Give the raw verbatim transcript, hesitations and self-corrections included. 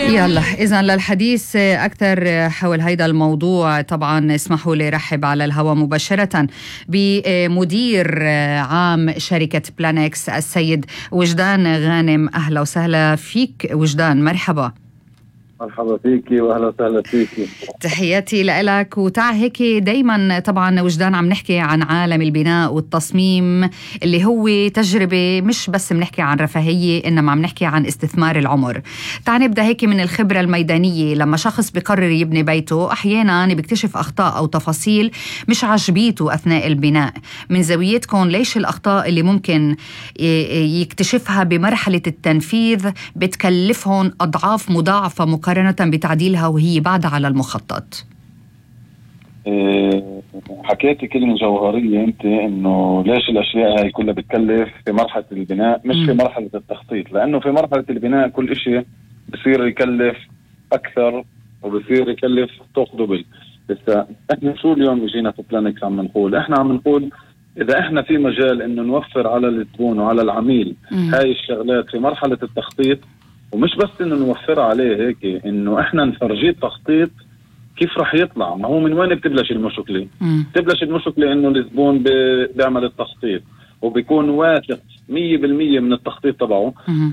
يلا إذن للحديث أكثر حول هذا الموضوع طبعا اسمحوا لي رحب على الهواء مباشرة بمدير عام شركة بلانكس السيد وجدان غانم. أهلا وسهلا فيك وجدان، مرحبا. مرحبا فيكي واهلا وسهلا فيكي. تحياتي لك. وتع هيك دايما طبعا وجدان عم نحكي عن عالم البناء والتصميم اللي هو تجربة، مش بس بنحكي عن رفاهية إنما عم نحكي عن استثمار العمر. تعال نبدأ هيك من الخبرة الميدانية. لما شخص بقرر يبني بيته أحيانا بيكتشف أخطاء أو تفاصيل مش عجبيته أثناء البناء. من زاويتكم ليش الأخطاء اللي ممكن يكتشفها بمرحلة التنفيذ بتكلفهم أضعاف مضاعفة مقارنة بتعديلها وهي بعد على المخطط؟ إيه حكيتي كلمة جوهرية انت، انه ليش الاشياء هاي كلها بتكلف في مرحلة البناء مش م. في مرحلة التخطيط. لانه في مرحلة البناء كل اشي بصير يكلف اكثر وبصير يكلف طوق دبل. بس احنا شو اليوم جينا في بلانكس عم نقول؟ احنا عم نقول اذا احنا في مجال انه نوفر على الزبون وعلى العميل م. هاي الشغلات في مرحلة التخطيط، ومش بس انه نوفرها عليه هيك، انه احنا نفرجيه التخطيط كيف رح يطلع. ما هو من وين بتبلش المشكلة؟ بتبلش المشكلة انه الزبون بيعمل التخطيط وبيكون واثق مية بالمية من التخطيط تبعه